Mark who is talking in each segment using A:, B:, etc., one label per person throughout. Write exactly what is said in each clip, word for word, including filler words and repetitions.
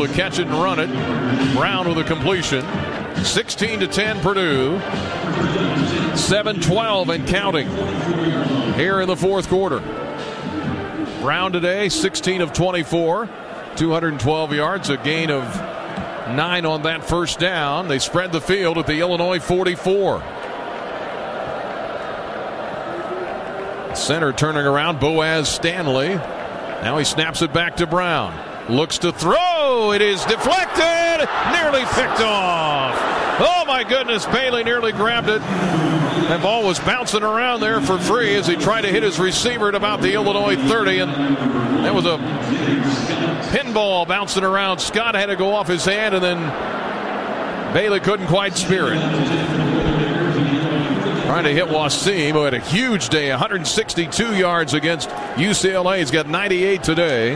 A: able to catch it and run it. Brown with a completion. sixteen to ten Purdue. seven twelve and counting here in the fourth quarter. Brown today, sixteen of twenty-four, two hundred twelve yards, a gain of nine on that first down. They spread the field at the Illinois forty-four. Center turning around, Boaz Stanley. Now he snaps it back to Brown. Looks to throw. It is deflected. Nearly picked off. Oh my goodness, Bailey nearly grabbed it. That ball was bouncing around there for free as he tried to hit his receiver at about the Illinois thirty, and that was a pinball bouncing around. Scott had to go off his hand, and then Bailey couldn't quite spear it. Trying to hit Wasim, who had a huge day, one hundred sixty-two yards against U C L A. He's got ninety-eight today.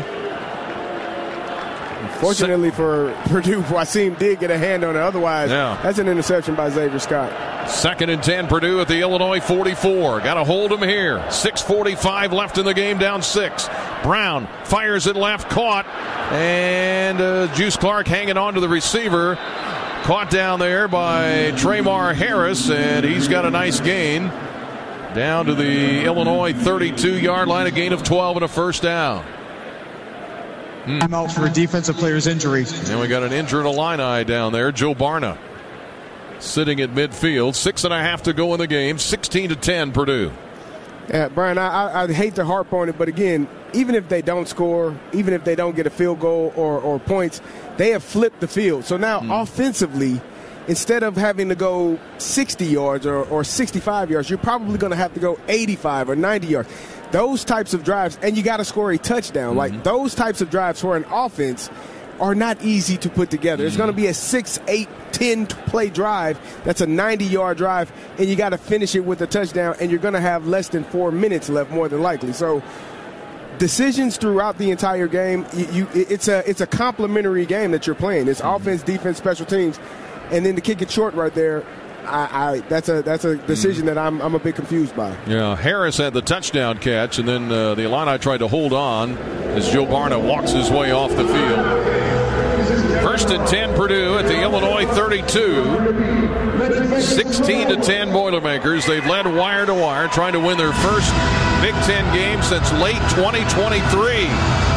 B: Fortunately for Purdue, Wasim did get a hand on it. Otherwise, yeah. That's an interception by Xavier Scott.
A: Second and ten, Purdue at the Illinois forty-four. Got to hold him here. six forty-five left in the game, down six. Brown fires it left, caught. And uh, Juice Clark hanging on to the receiver. Caught down there by Tramar Harris, and he's got a nice gain. Down to the Illinois thirty-two yard line, a gain of twelve and a first down.
C: Hmm. I'm out for a defensive player's injury.
A: And we got an injured Illini down there, Joe Barna, sitting at midfield. Six and a half to go in the game, sixteen to ten Purdue.
B: Yeah, Brian, I, I, I hate to harp on it, but again, even if they don't score, even if they don't get a field goal or, or points, they have flipped the field. So now mm. offensively, instead of having to go sixty yards or, or sixty-five yards, you're probably going to have to go eighty-five or ninety yards. Those types of drives, and you got to score a touchdown. Mm-hmm. Like those types of drives for an offense are not easy to put together. Mm-hmm. It's going to be a six, eight, ten play drive. That's a ninety yard drive, and you got to finish it with a touchdown, and you're going to have less than four minutes left, more than likely. So decisions throughout the entire game, you, you it's a it's a complementary game that you're playing. It's mm-hmm. offense, defense, special teams, and then to kick it short right there, I, I that's a that's a decision mm-hmm. that I'm I'm a bit confused by.
A: Yeah, Harris had the touchdown catch, and then uh, the Illini tried to hold on as Joe Barna walks his way off the field. First and ten Purdue at the Illinois thirty-two. sixteen to ten Boilermakers. They've led wire to wire, trying to win their first Big Ten game since late twenty twenty-three.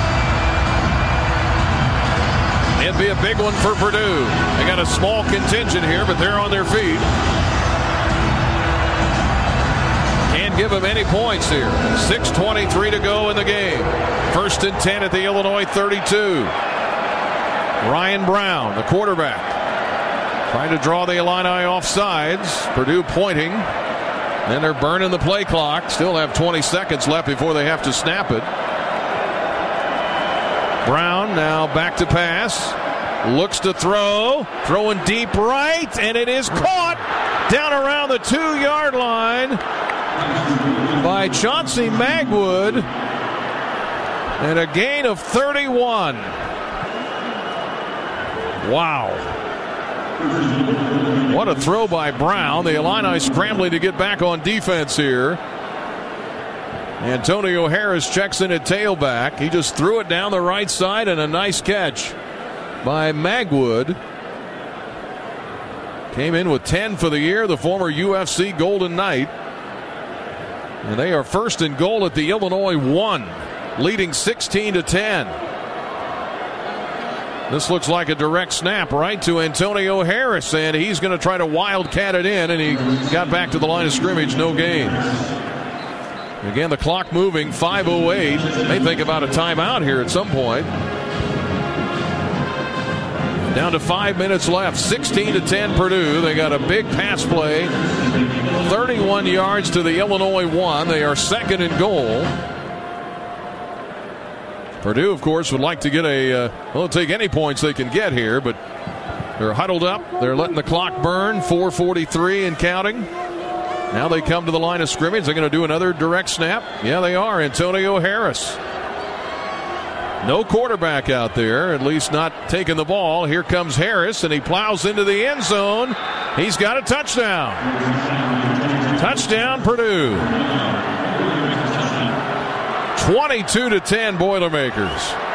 A: It'd be a big one for Purdue. They got a small contingent here, but they're on their feet. Can't give them any points here. six twenty-three to go in the game. First and ten at the Illinois thirty-two. Ryan Brown, the quarterback, trying to draw the Illini off sides. Purdue pointing. Then they're burning the play clock. Still have twenty seconds left before they have to snap it. Brown now back to pass. Looks to throw. Throwing deep right, and it is caught down around the two yard line by Chauncey Magwood. And a gain of thirty-one. Wow. What a throw by Brown. The Illini scrambling to get back on defense here. Antonio Harris checks in at tailback. He just threw it down the right side, and a nice catch by Magwood. Came in with ten for the year, the former U F C Golden Knight. And they are first and goal at the Illinois one, leading sixteen to ten. This looks like a direct snap right to Antonio Harris, and he's going to try to wildcat it in, and he got back to the line of scrimmage, no gain. Again, the clock moving, five oh eight. May think about a timeout here at some point. Down to five minutes left, sixteen to ten Purdue. They got a big pass play, thirty-one yards to the Illinois one. They are second and goal. Purdue, of course, would like to get a, uh, well, take any points they can get here, but they're huddled up. They're letting the clock burn, four forty-three and counting. Now they come to the line of scrimmage. They're going to do another direct snap. Yeah, they are. Antonio Harris. No quarterback out there, at least not taking the ball. Here comes Harris, and he plows into the end zone. He's got a touchdown. Touchdown, Purdue. twenty-two to ten Boilermakers.